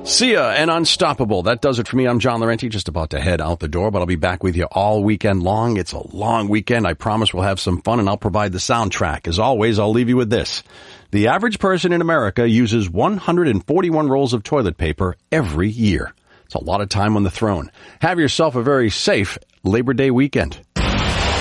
See ya and Unstoppable. That does it for me. I'm John Laurenti, just about to head out the door, but I'll be back with you all weekend long. It's a long weekend. I promise we'll have some fun, and I'll provide the soundtrack. As always, I'll leave you with this. The average person in America uses 141 rolls of toilet paper every year. It's a lot of time on the throne. Have yourself a very safe Labor Day weekend.